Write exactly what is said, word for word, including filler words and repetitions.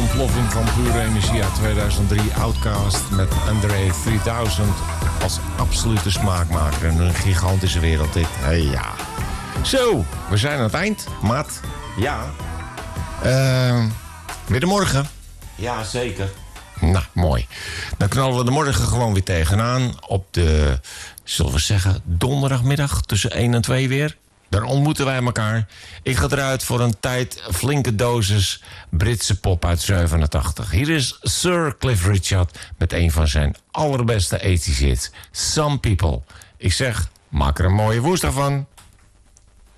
ontploffing van pure energie uit tweeduizend drie. Outkast met Andre drieduizend als absolute smaakmaker. En een gigantische wereld dit. Hey, ja. Zo, we zijn aan het eind, maat. Ja. Uh, weer de morgen. Ja, zeker. Nou, mooi. Dan knallen we de morgen gewoon weer tegenaan. Op de, zullen we zeggen, donderdagmiddag tussen één en twee weer. Daar ontmoeten wij elkaar. Ik ga eruit voor een tijd flinke dosis Britse pop uit zevenentachtig. Hier is Sir Cliff Richard met een van zijn allerbeste tachtig hits. Some People. Ik zeg, maak er een mooie woensdag van.